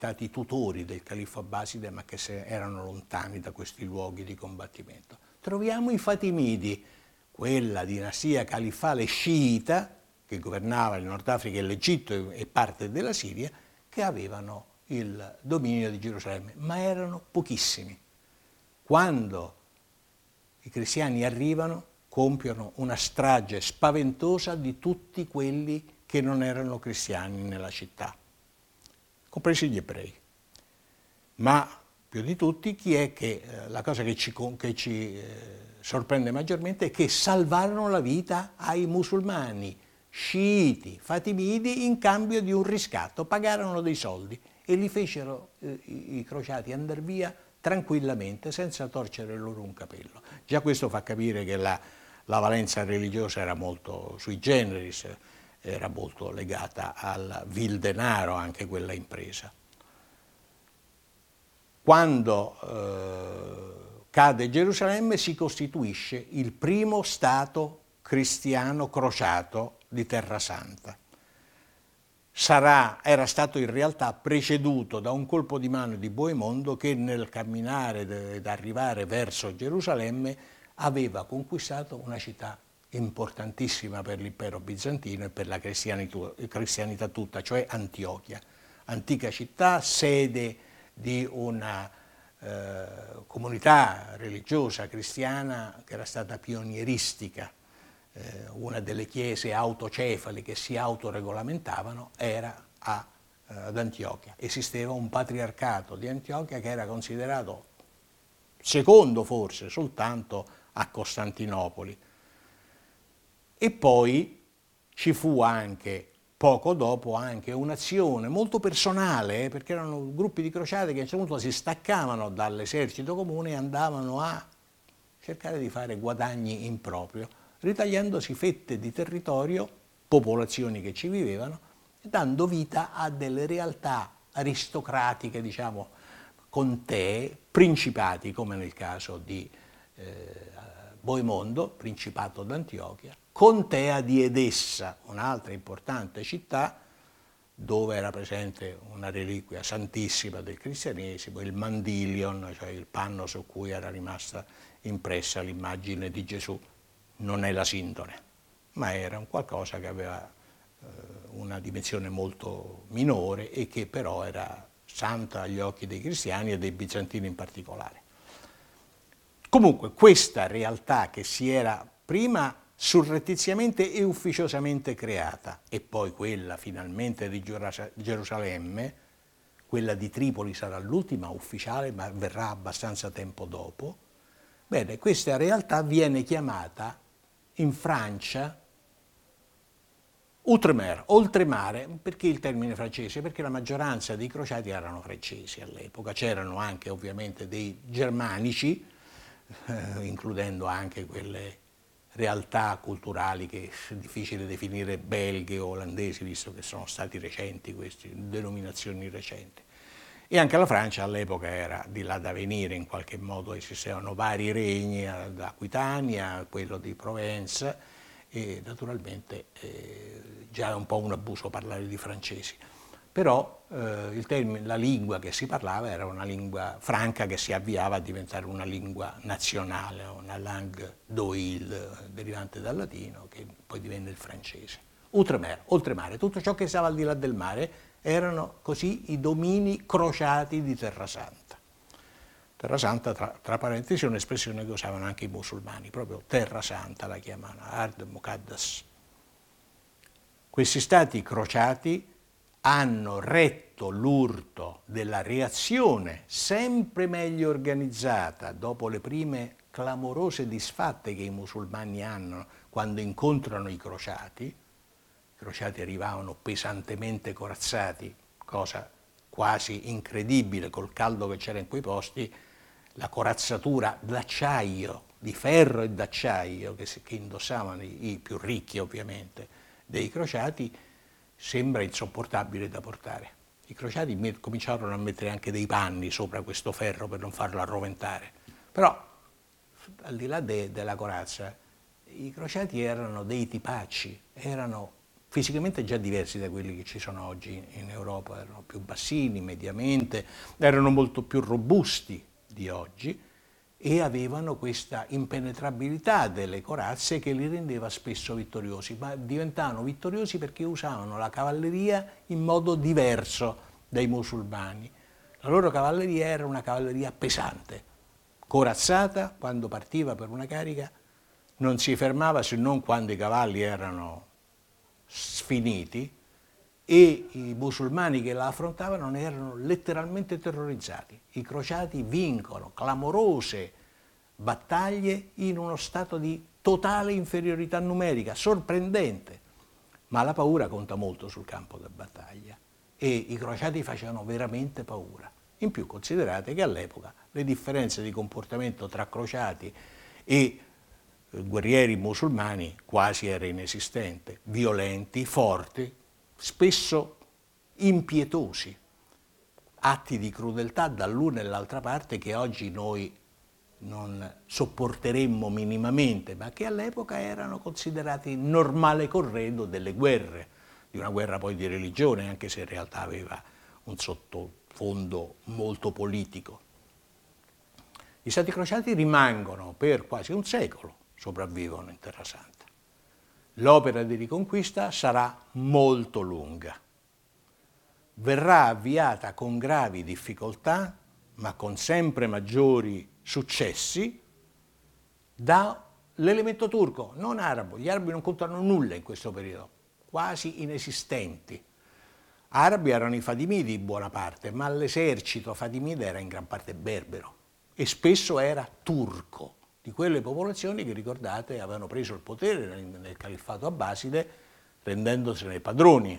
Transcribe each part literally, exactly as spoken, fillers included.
stati tutori del califfo Abbaside, ma che se erano lontani da questi luoghi di combattimento. Troviamo i Fatimidi, quella dinastia califfale sciita che governava il Nord Africa e l'Egitto e parte della Siria, che avevano il dominio di Gerusalemme, ma erano pochissimi. Quando i cristiani arrivano, compiono una strage spaventosa di tutti quelli che non erano cristiani nella città, compresi gli ebrei. Ma più di tutti, chi è che eh, la cosa che ci, che ci eh, sorprende maggiormente è che salvarono la vita ai musulmani, sciiti, fatimidi, in cambio di un riscatto, pagarono dei soldi e li fecero eh, i, i crociati andare via tranquillamente, senza torcere loro un capello. Già questo fa capire che la, la valenza religiosa era molto sui generis, era molto legata al vil denaro anche quella impresa. Quando eh, cade Gerusalemme si costituisce il primo stato cristiano crociato di Terra Santa. Sarà, era stato in realtà preceduto da un colpo di mano di Boemondo che nel camminare ed arrivare verso Gerusalemme aveva conquistato una città importantissima per l'impero bizantino e per la cristianità tutta, cioè Antiochia, antica città, sede di una eh, comunità religiosa cristiana che era stata pionieristica. Eh, una delle chiese autocefali che si autoregolamentavano era a, eh, ad Antiochia. Esisteva un patriarcato di Antiochia che era considerato secondo forse soltanto a Costantinopoli. E poi ci fu anche, poco dopo, anche un'azione molto personale, eh, perché erano gruppi di crociati che a un certo punto si staccavano dall'esercito comune e andavano a cercare di fare guadagni in proprio, ritagliandosi fette di territorio, popolazioni che ci vivevano, e dando vita a delle realtà aristocratiche, diciamo, contee, principati, come nel caso di eh, Boemondo, Principato d'Antiochia, contea di Edessa, un'altra importante città dove era presente una reliquia santissima del cristianesimo, il mandilion, cioè il panno su cui era rimasta impressa l'immagine di Gesù. Non è la sindone, ma era un qualcosa che aveva eh, una dimensione molto minore e che però era santa agli occhi dei cristiani e dei bizantini in particolare. Comunque questa realtà che si era prima surrettiziamente e ufficiosamente creata e poi quella finalmente di Gerusalemme, quella di Tripoli sarà l'ultima ufficiale ma verrà abbastanza tempo dopo, bene, questa realtà viene chiamata in Francia Outremer, oltremare, perché il termine francese? Perché la maggioranza dei crociati erano francesi all'epoca, c'erano anche ovviamente dei germanici, eh, includendo anche quelle realtà culturali che è difficile definire belghe o olandesi, visto che sono stati recenti queste denominazioni recenti. E anche la Francia all'epoca era di là da venire, in qualche modo esistevano vari regni, da Aquitania, quello di Provenza, e naturalmente eh, già è un po' un abuso parlare di francesi. Però eh, il termine, la lingua che si parlava era una lingua franca che si avviava a diventare una lingua nazionale, una langue d'oil derivante dal latino, che poi divenne il francese. Outremer, oltremare, tutto ciò che stava al di là del mare erano così i domini crociati di Terra Santa. Terra Santa, tra, tra parentesi, è un'espressione che usavano anche i musulmani, proprio Terra Santa la chiamano, Ard Muqaddas. Questi stati crociati hanno retto l'urto della reazione sempre meglio organizzata dopo le prime clamorose disfatte che i musulmani hanno quando incontrano i crociati. I crociati arrivavano pesantemente corazzati, cosa quasi incredibile col caldo che c'era in quei posti, la corazzatura d'acciaio, di ferro e d'acciaio che, che indossavano i, i più ricchi ovviamente dei crociati, sembra insopportabile da portare. I crociati cominciarono a mettere anche dei panni sopra questo ferro per non farlo arroventare. Però, al di là de, della corazza, i crociati erano dei tipacci, erano fisicamente già diversi da quelli che ci sono oggi in Europa, erano più bassini, mediamente, erano molto più robusti di oggi e avevano questa impenetrabilità delle corazze che li rendeva spesso vittoriosi, ma diventavano vittoriosi perché usavano la cavalleria in modo diverso dai musulmani. La loro cavalleria era una cavalleria pesante, corazzata, quando partiva per una carica non si fermava se non quando i cavalli erano sfiniti e i musulmani che la affrontavano ne erano letteralmente terrorizzati. I crociati vincono clamorose battaglie in uno stato di totale inferiorità numerica, sorprendente, ma la paura conta molto sul campo da battaglia e i crociati facevano veramente paura. In più considerate che all'epoca le differenze di comportamento tra crociati e guerrieri musulmani quasi era inesistente, violenti, forti, spesso impietosi, atti di crudeltà dall'una e dall'altra parte che oggi noi non sopporteremmo minimamente, ma che all'epoca erano considerati normale corredo delle guerre, di una guerra poi di religione, anche se in realtà aveva un sottofondo molto politico. I Stati crociati rimangono per quasi un secolo, sopravvivono in Terra Santa. L'opera di riconquista sarà molto lunga. Verrà avviata con gravi difficoltà, ma con sempre maggiori successi, dall'elemento turco, non arabo. Gli arabi non contano nulla in questo periodo, quasi inesistenti. Arabi erano i Fatimidi in buona parte, ma l'esercito Fatimide era in gran parte berbero e spesso era turco, di quelle popolazioni che, ricordate, avevano preso il potere nel, nel califfato abbaside rendendosene padroni.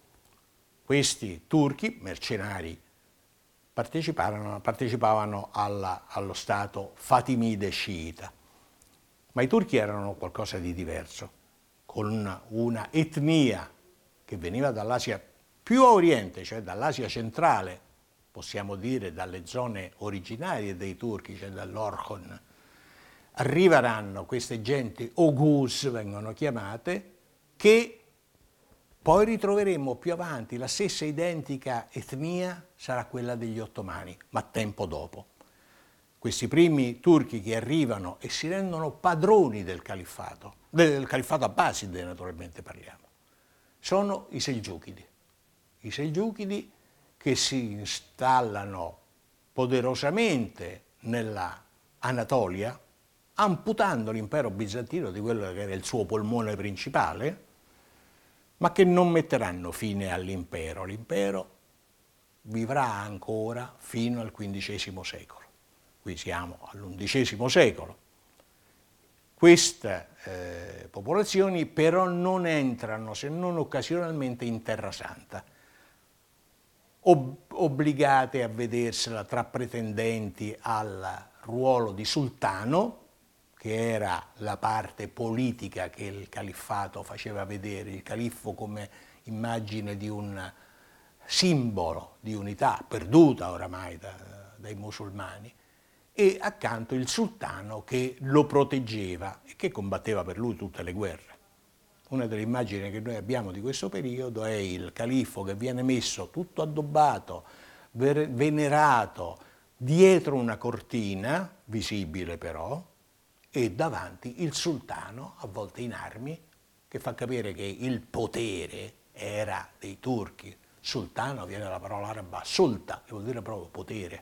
Questi turchi, mercenari, partecipavano, partecipavano alla, allo stato fatimide sciita. Ma i turchi erano qualcosa di diverso, con una, una etnia che veniva dall'Asia più a oriente, cioè dall'Asia centrale, possiamo dire dalle zone originarie dei turchi, cioè dall'Orkhon. Arriveranno queste genti, Oghuz vengono chiamate, che poi ritroveremo più avanti, la stessa identica etnia sarà quella degli ottomani, ma tempo dopo. Questi primi turchi che arrivano e si rendono padroni del califfato, del califfato abbaside naturalmente parliamo, sono i Selgiukidi. I Selgiukidi che si installano poderosamente nella Anatolia, amputando l'impero bizantino di quello che era il suo polmone principale, ma che non metteranno fine all'impero. L'impero vivrà ancora fino al quindicesimo secolo. Qui siamo all'undicesimo secolo. Queste eh, popolazioni però non entrano, se non occasionalmente, in Terra Santa, ob- obbligate a vedersela tra pretendenti al ruolo di sultano, che era la parte politica che il califfato faceva vedere, il califfo come immagine di un simbolo di unità perduta oramai da, dai musulmani, e accanto il sultano che lo proteggeva e che combatteva per lui tutte le guerre. Una delle immagini che noi abbiamo di questo periodo è il califfo che viene messo tutto addobbato, venerato, dietro una cortina, visibile però, e davanti il sultano, a volte in armi, che fa capire che il potere era dei turchi. Sultano viene dalla parola araba sulta, che vuol dire proprio potere.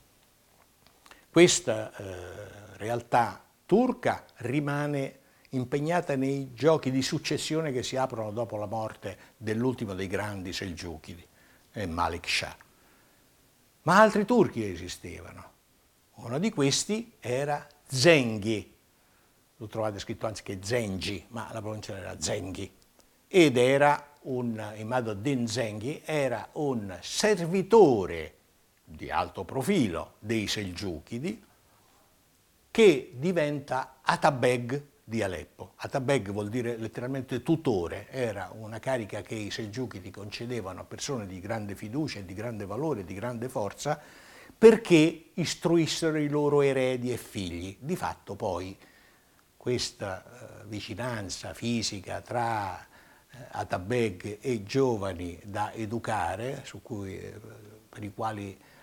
Questa eh, realtà turca rimane impegnata nei giochi di successione che si aprono dopo la morte dell'ultimo dei grandi Selgiukidi, eh, Malik Shah. Ma altri turchi esistevano. Uno di questi era Zengi. Lo trovate scritto anziché Zengi, ma la pronuncia era Zenghi. Ed era un, Imaduddin Zengi era un servitore di alto profilo dei Selgiukidi che diventa Atabeg di Aleppo. Atabeg vuol dire letteralmente tutore, era una carica che i Selgiukidi concedevano a persone di grande fiducia, di grande valore, di grande forza, perché istruissero i loro eredi e figli. Di fatto poi questa eh, vicinanza fisica tra Atabeg e giovani da educare, su cui, per i quali